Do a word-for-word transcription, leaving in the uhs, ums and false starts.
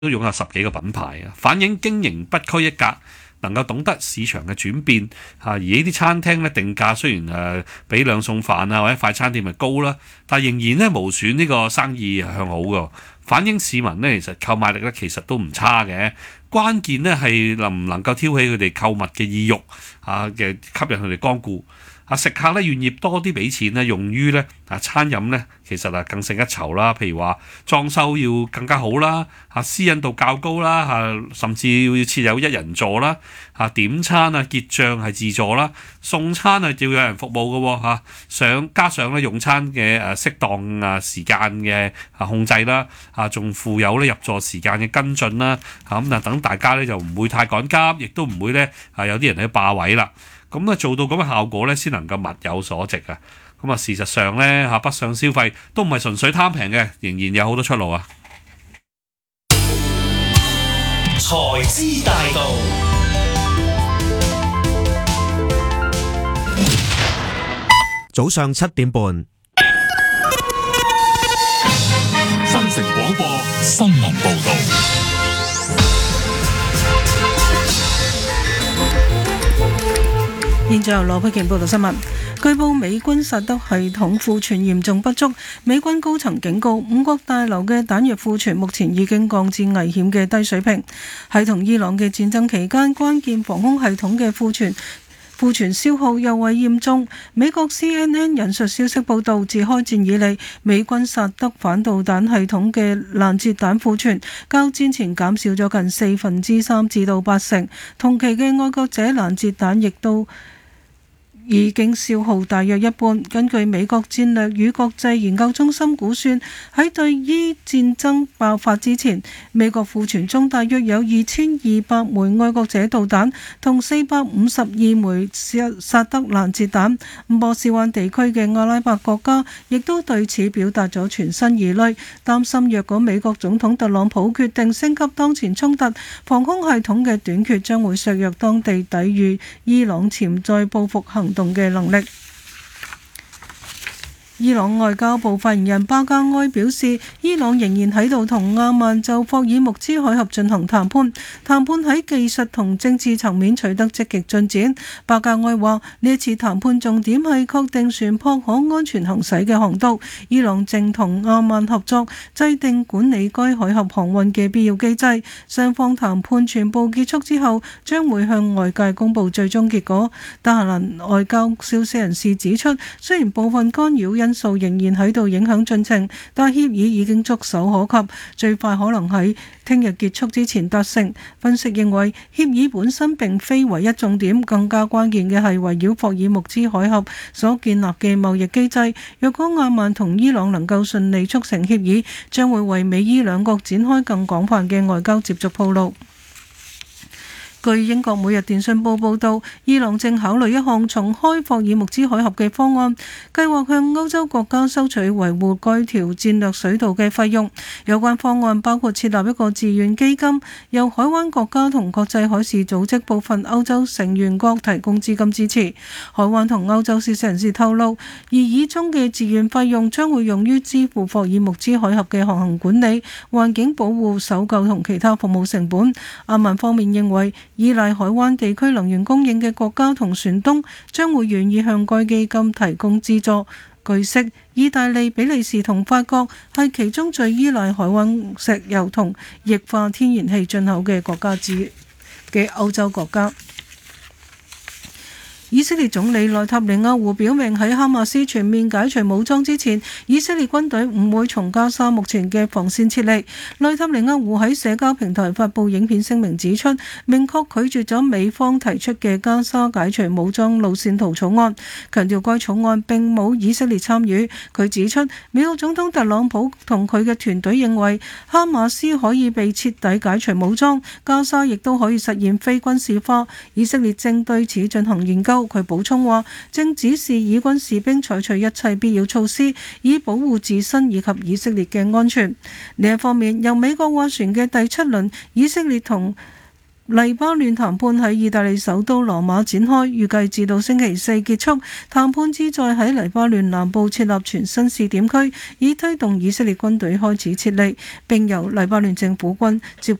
都擁有十幾個品牌啊，反映經營不拘一格，能夠懂得市場嘅轉變嚇。而呢啲餐廳咧定價雖然誒比兩餸飯啊或者快餐店咪高啦，但係仍然咧無損呢個生意向好嘅，反映市民咧其實購買力咧其實都唔差嘅。關鍵咧係能唔能夠挑起佢哋購物嘅意欲啊嘅，吸引佢哋光顧。啊！食客咧願意多啲俾錢咧，用於咧啊餐飲咧，其實啊更勝一籌啦。譬如話裝修要更加好啦，啊私隱度較高啦，啊甚至要設有一人座啦，啊點餐啊結帳係自助啦，送餐啊要有人服務嘅喎嚇。上加上咧用餐嘅誒適當啊時間嘅啊控制啦，啊仲附有咧入座時間嘅跟進啦，嚇咁啊等大家咧就唔會太趕急，亦都唔會咧啊有啲人喺霸位啦。咁啊做到咁嘅效果咧，先能夠物有所值啊！咁啊事實上咧嚇北上消費都唔係純粹貪平嘅，仍然有好多出路啊！ 財資大道， 早上七點半， 新城廣播新聞報導。 現在由羅佩瓊報道新聞。據報美軍薩德系統庫存嚴重不足，美軍高層警告五角大樓嘅彈藥庫存目前已經降至危險嘅低水平。喺同伊朗嘅戰爭期間，關鍵防空系統嘅庫存庫存消耗尤為嚴重。美國 C N N 引述消息報道，自開戰以嚟，美軍薩德反導彈系統嘅攔截彈庫存較戰前減少咗近四分之三至到八成，同期嘅愛國者攔截彈亦都已經消耗大約一半。根據美國戰略與國際研究中心估算，喺對伊戰爭爆發之前，美國庫存中大約有二千二百枚愛國者導彈同四百五十二枚薩德攔截彈。波斯灣地區嘅阿拉伯國家亦都對此表達咗全新疑慮，擔心若果美國總統特朗普決定升級當前衝突，防空系統嘅短缺將會削弱當地抵禦伊朗潛在報復行動嘅能力。伊朗外交部發言人巴加埃表示，伊朗仍然喺度同阿曼就霍爾木茲海峽進行談判，談判喺技術同政治層面取得積極進展。巴加埃話，呢一次談判重點係確定船舶可安全行駛嘅航道。伊朗正同阿曼合作，制定管理該海峽航運嘅必要機制。雙方談判全部結束之後，將會向外界公佈最終結果。德黑蘭外交消息人士指出，雖然部分干擾因因素仍然喺度影響進程，但協議已經觸手可及，最快可能喺聽日結束之前達成。分析認為，協議本身並非唯一重點，更加關鍵嘅係圍繞霍爾木茲海峽所建立嘅貿易機制。若果阿曼同伊朗能夠順利促成協議，將會為美伊兩國展開更廣泛嘅外交接觸鋪路。據英國每日電訊報報導，伊朗正考慮一項重開霍爾木茲海峽嘅方案，計劃向歐洲國家收取維護該條戰略水道嘅費用。有關方案包括設立一個自願基金，由海灣國家同國際海事組織部分歐洲成員國提供資金支持。海灣同歐洲消息人士透露，而議中嘅自願費用將會用於支付霍爾木茲海峽嘅航行管理、環境保護、搜救同其他服務成本。阿曼方面認為，依賴海灣地區能源供應嘅國家同船東將會願意向該基金提供資助。據悉，意大利、比利時同法國係其中最依賴海灣石油同液化天然氣進口嘅國家之嘅歐洲國家。以色列總理內塔尼亞胡表明，喺哈馬斯全面解除武裝之前，以色列軍隊唔會從加沙目前嘅防線撤離。內塔尼亞胡喺社交平台發布影片聲明指出，明確拒絕咗美方提出嘅加沙解除武裝路線圖草案，強調該草案並冇以色列參與。佢指出，美國總統特朗普同佢嘅團隊認為，哈馬斯可以被徹底解除武裝，加沙亦都可以實現非軍事化。以色列正對此進行研究。佢補充話，正指示以軍士兵採取一切必要措施，以保護自身以及以色列嘅安全。另一方面，由美國斡旋嘅第七輪以色列同黎巴嫩談判喺意大利首都羅馬展開，預計至到星期四結束。談判旨在喺黎巴嫩南部設立全新試點區，以推動以色列軍隊開始撤離，並由黎巴嫩政府軍接